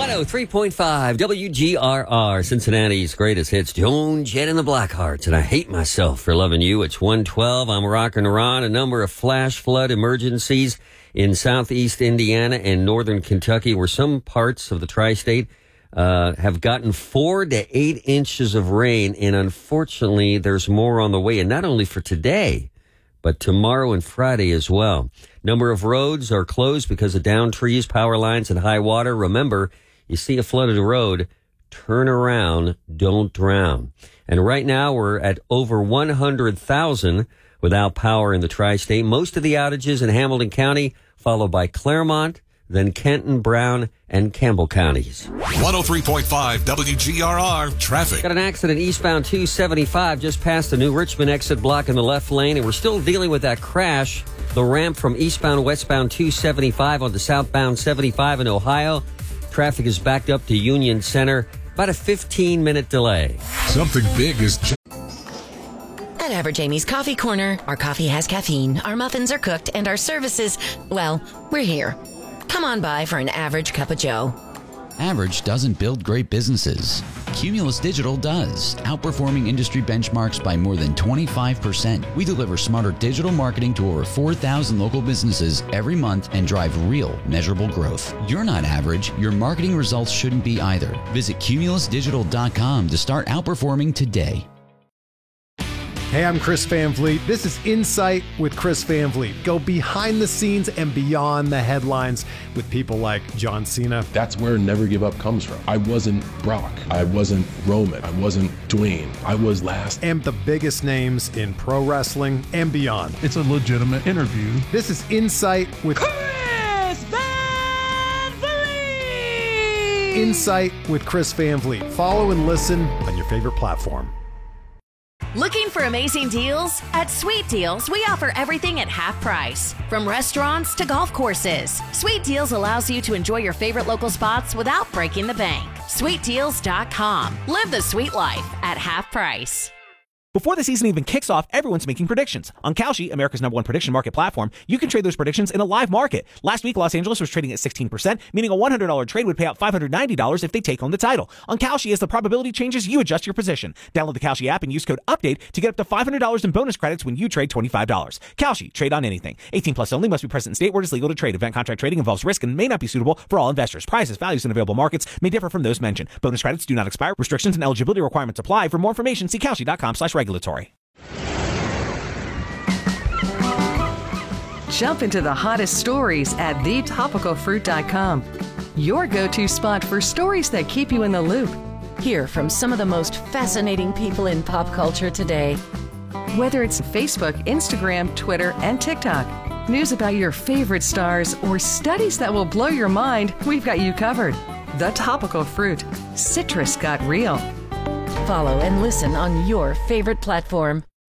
103.5 WGRR, Cincinnati's greatest hits. Joan Jett and the Blackhearts, and I Hate Myself for Loving You. It's 112. I'm rocking around. A number of flash flood emergencies in southeast Indiana and northern Kentucky, where some parts of the tri-state have gotten 4 to 8 inches of rain, and unfortunately, there's more on the way, and not only for today, but tomorrow and Friday as well. Number of roads are closed because of downed trees, power lines, and high water. Remember, you see a flooded road, turn around, don't drown. And right now, we're at over 100,000 without power in the tri-state. Most of the outages in Hamilton County, followed by Claremont, then Kenton, Brown, and Campbell counties. 103.5 WGRR traffic. Got an accident eastbound 275 just past the New Richmond exit block in the left lane, and we're still dealing with that crash. The ramp from eastbound westbound 275 onto southbound 75 in Ohio. Traffic is backed up to Union Center. About a 15-minute delay. Something big is... At Average Amy's Coffee Corner, our coffee has caffeine, our muffins are cooked, and our services, well, we're here. Come on by for an average cup of joe. Average doesn't build great businesses. Cumulus Digital does, outperforming industry benchmarks by more than 25%. We deliver smarter digital marketing to over 4,000 local businesses every month and drive real, measurable growth. You're not average. Your marketing results shouldn't be either. Visit cumulusdigital.com to start outperforming today. Hey, I'm Chris Van Vliet. This is Insight with Chris Van Vliet. Go behind the scenes and beyond the headlines with people like John Cena. That's where Never Give Up comes from. I wasn't Brock. I wasn't Roman. I wasn't Dwayne. I was last. And the biggest names in pro wrestling and beyond. It's a legitimate interview. This is Insight with Chris Van Vliet. Insight with Chris Van Vliet. Follow and listen on your favorite platform. Looking for amazing deals? At Sweet Deals, we offer everything at half price. From restaurants to golf courses, Sweet Deals allows you to enjoy your favorite local spots without breaking the bank. SweetDeals.com. Live the sweet life at half price. Before the season even kicks off, everyone's making predictions. On Kalshi, America's #1 prediction market platform, you can trade those predictions in a live market. Last week, Los Angeles was trading at 16%, meaning a $100 trade would pay out $590 if they take home the title. On Kalshi, as the probability changes, you adjust your position. Download the Kalshi app and use code UPDATE to get up to $500 in bonus credits when you trade $25. Kalshi, trade on anything. 18 plus only, must be present in state where it is legal to trade. Event contract trading involves risk and may not be suitable for all investors. Prices, values, and available markets may differ from those mentioned. Bonus credits do not expire. Restrictions and eligibility requirements apply. For more information, see Kalshi.com/regulatory. Jump into the hottest stories at thetopicalfruit.com. Your go-to spot for stories that keep you in the loop. Hear from some of the most fascinating people in pop culture today. Whether it's Facebook, Instagram, Twitter, and TikTok, news about your favorite stars, or studies that will blow your mind, we've got you covered. The Topical Fruit. Citrus got real. Follow and listen on your favorite platform.